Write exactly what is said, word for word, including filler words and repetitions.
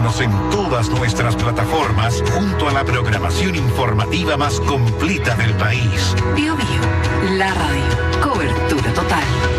Escúchanos en todas nuestras plataformas junto a la programación informativa más completa del país. Bio Bio, la radio. Cobertura total.